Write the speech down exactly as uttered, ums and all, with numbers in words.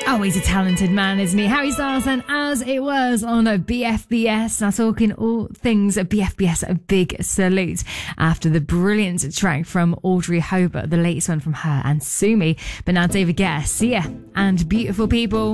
Oh, he's a talented man, isn't he? Harry Styles, and As It Was on a B F B S. Now talking all things B F B S, a big salute after the brilliant track from Audrey Hobart, the latest one from her and Sumi. But now David Guetta, Sia and Beautiful People.